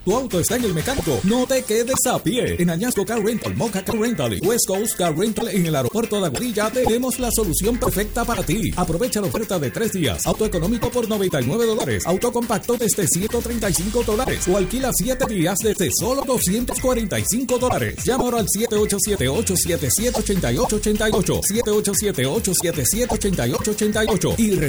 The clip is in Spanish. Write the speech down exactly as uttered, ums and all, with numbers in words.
tu auto está en el mecánico, no te quedes a pie. En Añasco Car Rental, Moca Car Rental y West Coast Car Rental en el aeropuerto de Aguadilla tenemos la solución perfecta para ti. Aprovecha la oferta de tres días. Auto económico por noventa y nueve dólares. Auto compacto desde ciento treinta y cinco dólares. O alquila siete días desde solo doscientos cuarenta y cinco dólares. Llama ahora al siete ocho siete, ocho siete siete, ocho ocho ocho ocho. siete ocho siete, ocho siete siete, ocho ocho ocho y